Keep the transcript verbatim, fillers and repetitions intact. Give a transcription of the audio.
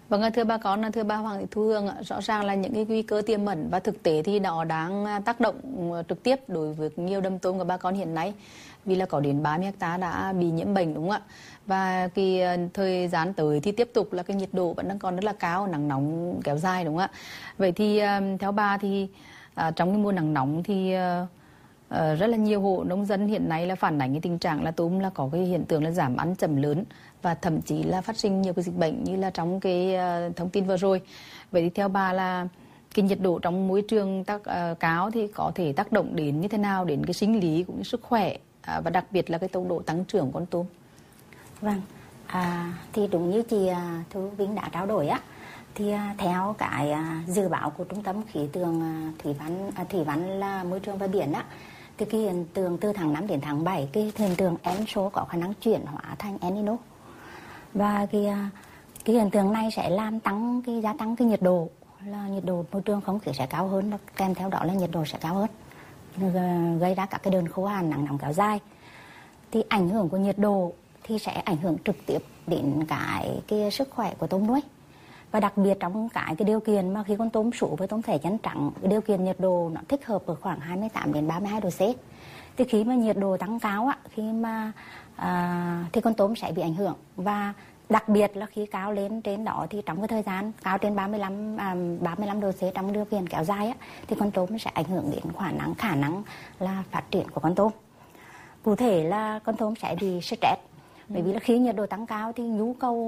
Vâng, thưa bà con, thưa bà Hoàng Thị Thu Hương, rõ ràng là những cái nguy cơ tiềm ẩn và thực tế thì nó đang tác động trực tiếp đối với nhiều đầm tôm của bà con hiện nay, vì là có đến ba mươi hecta đã bị nhiễm bệnh, đúng không ạ? Và cái thời gian tới thì tiếp tục là cái nhiệt độ vẫn đang còn rất là cao, nắng nóng kéo dài, đúng không ạ? Vậy thì theo bà thì à, trong cái mùa nắng nóng thì Uh, rất là nhiều hộ nông dân hiện nay là phản ánh cái tình trạng là tôm là có cái hiện tượng là giảm ăn chậm lớn và thậm chí là phát sinh nhiều cái dịch bệnh như là trong cái uh, thông tin vừa rồi. Vậy thì theo bà là cái nhiệt độ trong môi trường tác uh, cáo thì có thể tác động đến như thế nào đến cái sinh lý cũng như sức khỏe uh, và đặc biệt là cái tốc độ tăng trưởng con tôm? Vâng, à, thì đúng như chị Thu Vinh đã trao đổi á, thì theo cái dự báo của Trung tâm Khí tượng Thủy văn Thủy văn là môi trường và biển á, thì cái hiện tượng từ tháng năm đến tháng bảy, cái hiện tượng El Niño có khả năng chuyển hóa thành El Niño, và cái cái hiện tượng này sẽ làm tăng cái gia tăng cái nhiệt độ, là nhiệt độ môi trường không khí sẽ cao hơn, kèm theo đó là nhiệt độ sẽ cao hơn, gây ra các cái đợt khô hạn nắng nóng kéo dài. Thì ảnh hưởng của nhiệt độ thì sẽ ảnh hưởng trực tiếp đến cái cái sức khỏe của tôm nuôi, và đặc biệt trong cái cái điều kiện mà khi con tôm sú với tôm thẻ chân trắng, cái điều kiện nhiệt độ nó thích hợp ở khoảng hai mươi tám đến ba mươi hai độ C. Thì khi mà nhiệt độ tăng cao á, khi mà à, thì con tôm sẽ bị ảnh hưởng, và đặc biệt là khi cao lên trên đó thì trong cái thời gian cao trên ba mươi lăm à, ba mươi lăm độ C trong điều kiện kéo dài á, thì con tôm sẽ ảnh hưởng đến khả năng khả năng là phát triển của con tôm. Cụ thể là con tôm sẽ bị stress, bởi vì là khi nhiệt độ tăng cao thì nhu cầu